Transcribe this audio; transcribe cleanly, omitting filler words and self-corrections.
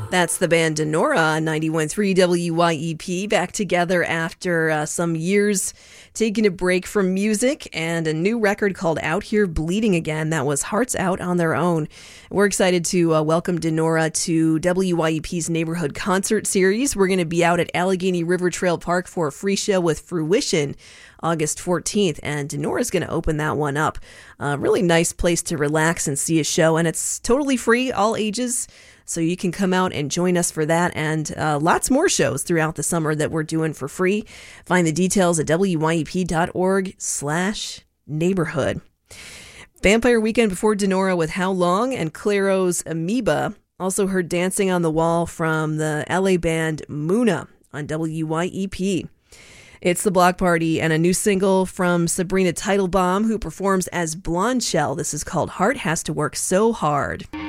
That's the band Denora on 91.3 WYEP, back together after some years taking a break from music, and a new record called Out Here Bleeding Again. That was Hearts Out on Their Own. We're excited to welcome Denora to WYEP's Neighborhood Concert Series. We're going to be out at Allegheny River Trail Park for a free show with Fruition August 14th, and Denora's going to open that one up. A really nice place to relax and see a show, and it's totally free, all ages. So you can come out and join us for that, and lots more shows throughout the summer that we're doing for free. Find the details at wyep.org/neighborhood. Vampire Weekend before Denora with How Long, and Clairo's Amoeba. Also heard Dancing on the Wall from the LA band Muna on WYEP. It's the Block Party, and a new single from Sabrina Teitelbaum, who performs as Blonde Shell. This is called Heart Has to Work So Hard.